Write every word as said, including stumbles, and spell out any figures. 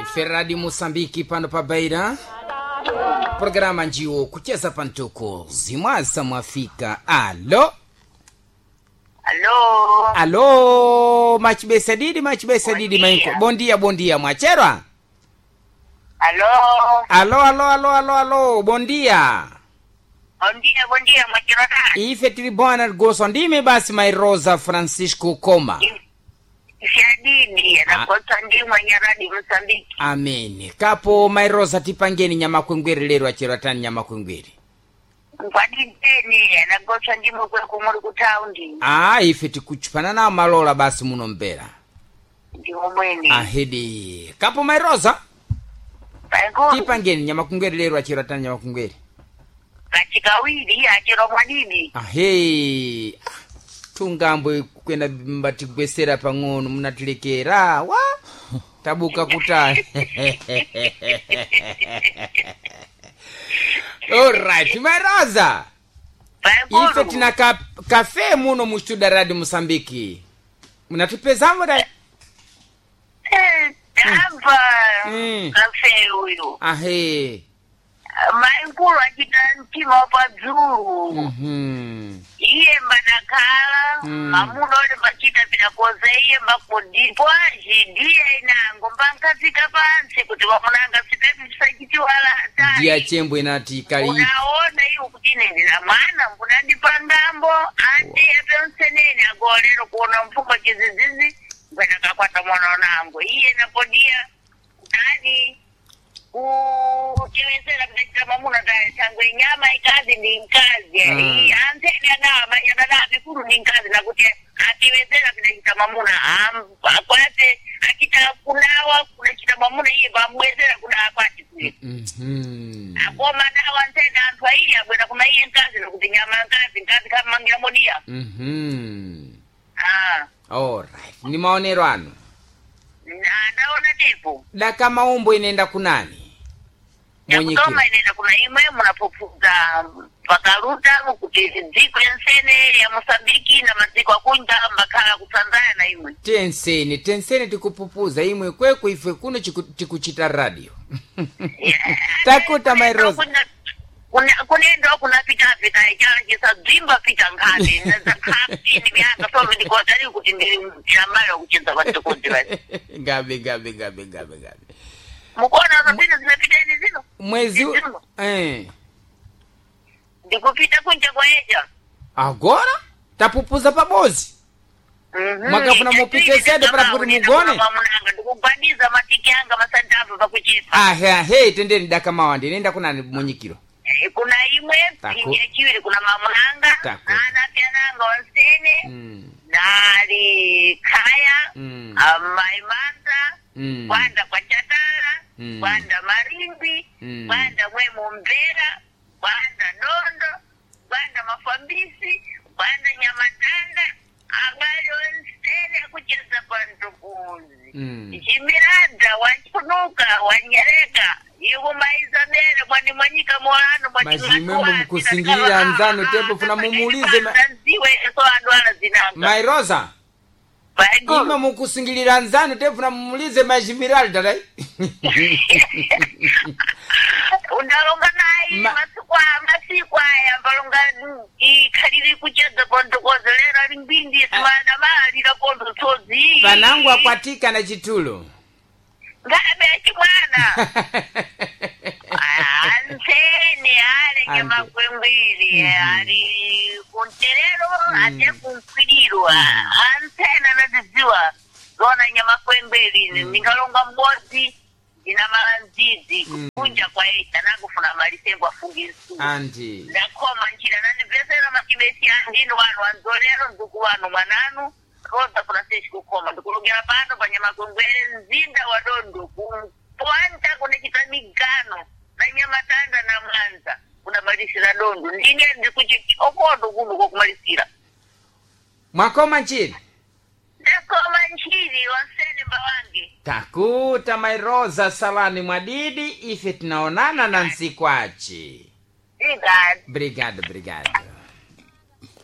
ife Radio Mosambiki pano pa Beira. Programa njiwo kucheza pantuko zimwaza mwafika. Alo Alo Alo machibesa didi machibesa didi mainko. Bondia bondia mwacherwa. Alo Alo alo alo alo alo bondia. Bondia bondia mwachero ta. Ife tili bwana goso ndime basi my Rosa Francisco Koma. Shadidi anakota ndi mwanyaradi Mosambiki. Amen. Kapo my Rosa tipangeni nyama kwengwere lero achero tani nyama kwengwere. Kwadi teni anakota ndi mwe kumuri kutaundi. Ah ife tikuchupana na malola basi muno mbera. Ndi mwene. Ahidi. Kapo my Rosa. Pango. Tipangeni nyama kwengwere lero achero tani nyama kwengwere. Kachikawili achero mwadidi. Ahe. Tungambo kwenda mbatigwesera pang'ono munatilekera wa tabuka kutani. Alright, my Rosa. Ife tina ka, kafe muno mu studio Radio Mosambiki. Munatupeza mura? Eh, tamba. Mm. Kafe uyu. Ahe. Maikulu achita mtima wapa dzuru. Mhm. Iye mbadakala, Mm. mamuno ole machita pinakoze iye mbakodipo ajidiye inango mbankazika pansi kuti wamunanga sitepi sakiti wala atari. Dia chembo inati kali. Unaona hiyo kuti nendina mwana mbunandi pangambo, andi ya penseneni agolero kuona mfuko chizizizi, mbena kakwata mwana wanango. Iye napodia, nani, uchewezela kutachita mamuna kaya changu inyama ikazi ni nkazi. Mm. Anteni anawa yadana mikuru ni nkazi na kuti akiwezela kutachita mamuna. Akwate, akita kunawa kutachita mamuna iye bamwezela kuna akwati kule. Mhm. Akoma nawa anteni antwa hii ya kuna iye nkazi na kuti nyama nkazi, nkazi kama mangira modia. Mhm. Ah. Alright, ni maonero anu. Na naona tepo. Daka maumbo inaenda kunani? Ya kutoma inenda kuna imwe munapopuza pakaruta kuti dziko yensene ya Mosambiki na maziko akunja mbakala kutanzania na imwe. Tensene, tensene tikupupuza imwe kweko ife kuno tikuchita radio. Yeah. Takuta my Rosa. Kuna kunendo kuna pita pita ijana kisa dzimba pita ngani. Nza kapi ni mianga solo ni kwa tari kuti ndi chamayo kuchinza kwa tukundi basi. Gabe gabe gabe gabe gabe. Mukona zabina zinapita hizi zino? Mwezi eh. Ndikupita kunja kwa eja. Agora tapupuza pabozi. Mhm. Mwakafuna mupite sede para kuti mugone. Mamunanga ndikubaniza matiki anga masandavu pakuchisa. Ah he he tendeni daka mawandi nenda kunani munyikiro. Kuna imwe inje chiwiri kuna mamunanga ana piananga wansene. Mm. Nali kaya Mm. amaimanda Mm. kwanda kwa chatara Mm. kwanda marimbi Mm. kwanda mwe mumbera kwanda dondo kwanda mafambisi kwanda nyamatanda abali wansene kucheza pantukuzi. Mm. Jimirada wachunuka wanyereka iwo maiza mere mwani mwanyika morano mwani Majimembo mkusingirira nzano tepo funa mumulize ma... My Rosa. Ima mukusingirira nzano tepo funa mumulize majimiral dai. Undalonga nai Ma... masikwa masikwa ya balonga ikaliri kucheza bondo kozelera limbindi simana mali la bondo tozi. Panangwa kwatika na chitulo. Ngabe chimwana. Ansene ale kama kwembili ali kunterero ate kunkwiriro ansene nadziwa zona nyama kwembili ningalonga mbozi ina malanzizi kunja kwa ita nakufuna malisengo afungisu Andi ndakoma njira nandivesera makibesi andino wanu wanzolero nduku wanu mwananu Rosa Francisco Koma ndikulugera pano panyama kwembele nzinda wadondo kumpwanta kunekita migano na nyamatanda na mwanza kuna malisira dondo ndine ndikuchi okodo kuno kwa kumalisira mwakoma nchini ndakoma nchini wansene mbawangi takuta my Rosa salani mwadidi ife tunaonana na nsikwachi. Brigade Brigade brigade